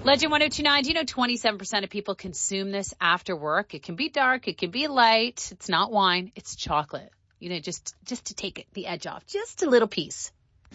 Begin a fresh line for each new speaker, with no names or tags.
Legend 1029, do you know 27% of people consume this after work? It can be dark. It can be light. It's not wine. It's chocolate. You know, just to take the edge off. Just a little piece.